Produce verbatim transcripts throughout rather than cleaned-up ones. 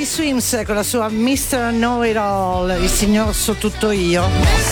Teddy Swims con la sua mister Know-It-All, il signor So Tutto Io.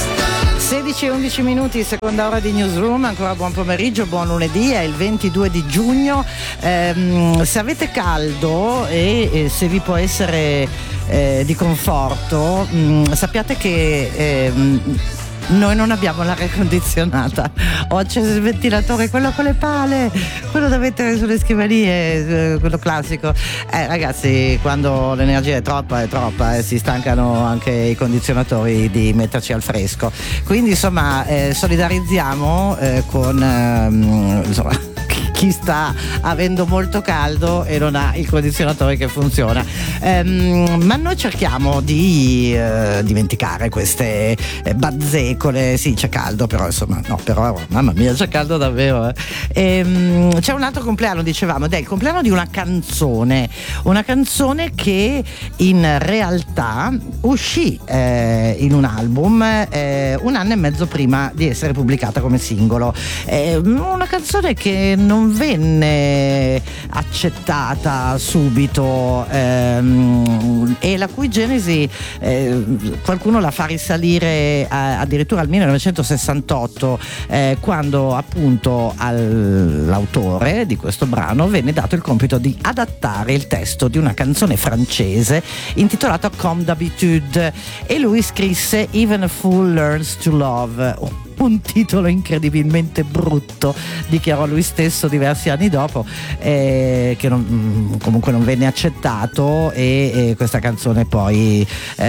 sedici e undici minuti, seconda ora di Newsroom. Ancora buon pomeriggio, buon lunedì, è il ventidue di giugno. Ehm, se avete caldo e, e se vi può essere eh, di conforto, mh, sappiate che ehm, noi non abbiamo l'aria condizionata. Ho acceso il ventilatore, quello con le pale, quello da mettere sulle scrivanie, quello classico. Eh ragazzi, quando l'energia è troppa è troppa e eh, si stancano anche i condizionatori di metterci al fresco. Quindi insomma eh, solidarizziamo eh, con ehm, insomma chi sta avendo molto caldo e non ha il condizionatore che funziona. Ehm, ma noi cerchiamo di eh, dimenticare queste eh, bazzecole. Sì, c'è caldo, però insomma, no, però mamma mia, c'è caldo davvero. Eh. Ehm, c'è un altro compleanno, dicevamo, ed è il compleanno di una canzone, una canzone che in realtà uscì eh, in un album eh, un anno e mezzo prima di essere pubblicata come singolo. Eh, una canzone che non venne accettata subito ehm, e la cui genesi eh, qualcuno la fa risalire a, addirittura al millenovecentosessantotto, eh, quando appunto all'autore di questo brano venne dato il compito di adattare il testo di una canzone francese intitolata Comme d'habitude, e lui scrisse Even a Fool Learns to Love, un titolo incredibilmente brutto, dichiarò lui stesso diversi anni dopo, eh, che non, comunque non venne accettato, e, e questa canzone poi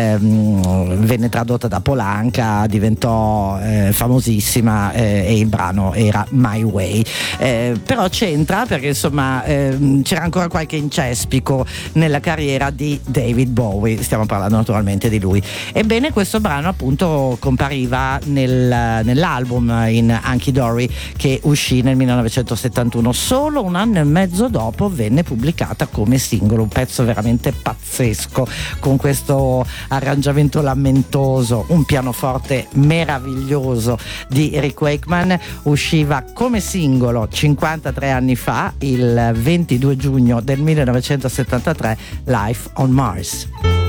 ehm, venne tradotta da Polanca, diventò eh, famosissima eh, e il brano era My Way. Eh, però c'entra perché insomma ehm, c'era ancora qualche incespico nella carriera di David Bowie, stiamo parlando naturalmente di lui. Ebbene, questo brano appunto compariva nel, nel l'album in Hunky Dory, che uscì nel millenovecentosettantuno. Solo un anno e mezzo dopo venne pubblicata come singolo, un pezzo veramente pazzesco, con questo arrangiamento lamentoso, un pianoforte meraviglioso di Rick Wakeman. Usciva come singolo cinquantatré anni fa, il ventidue giugno del millenovecentosettantatré, Life on Mars.